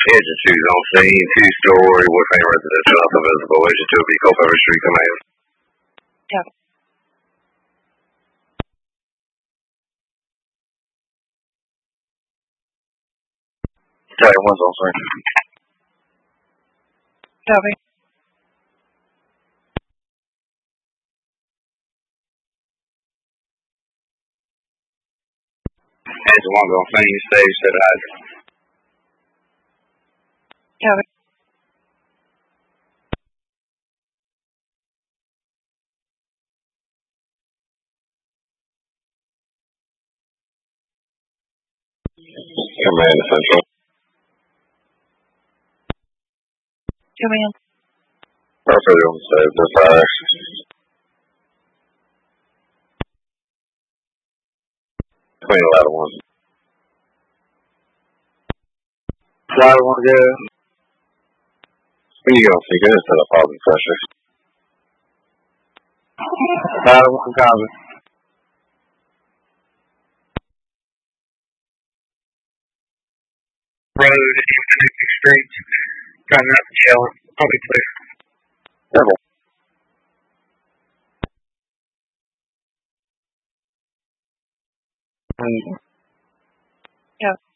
Engine 2's on scene. Two-story, wood-frame residential, nothing visible. Engine 2 will be Culpeper Street, command. Copy. Titan 1's on scene. Copy. Engine 1's on scene. Stage set hydrant. Copy. Command Central. Command. Perfect on save. That's fire. Clean ladder 1. Ladder 1 good. When you go see good instead of positive pressure. Ladder 1 copy. Road and connecting streets. Driving up the jail. I'll be clear. Level. Yeah.